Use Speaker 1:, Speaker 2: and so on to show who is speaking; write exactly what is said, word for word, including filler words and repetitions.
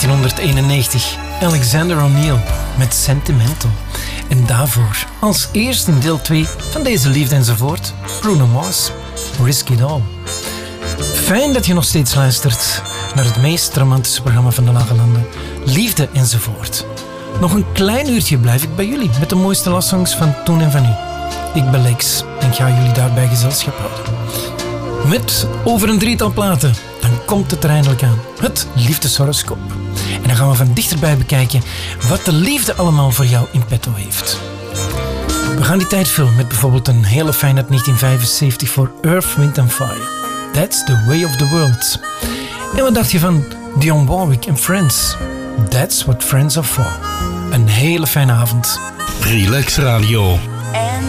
Speaker 1: negentienhonderdeenennegentig, Alexander O'Neal met Sentimental. En daarvoor, als eerste in deel twee van deze Liefde enzovoort, Bruno Mars, Risk It All. Fijn dat je nog steeds luistert naar het meest romantische programma van de Lage Landen, Liefde enzovoort. Nog een klein uurtje blijf ik bij jullie met de mooiste lofsongs van toen en van nu. Ik ben Lex en ga jullie daarbij gezelschap houden. Met over een drietal platen, dan komt het er eindelijk aan. Het liefdeshoroscoop. En dan gaan we van dichterbij bekijken wat de liefde allemaal voor jou in petto heeft. We gaan die tijd vullen met bijvoorbeeld een hele fijne uit negentien vijfenzeventig voor Earth, Wind and Fire. That's the way of the world. En wat dacht je van Dionne Warwick en Friends? That's what friends are for. Een hele fijne avond.
Speaker 2: Relax Radio.